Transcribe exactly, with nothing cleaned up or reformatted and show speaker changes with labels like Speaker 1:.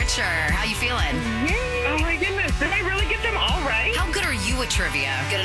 Speaker 1: Archer. How you feeling?
Speaker 2: Oh my goodness, did I really get them all right?
Speaker 1: How good are you at trivia? Good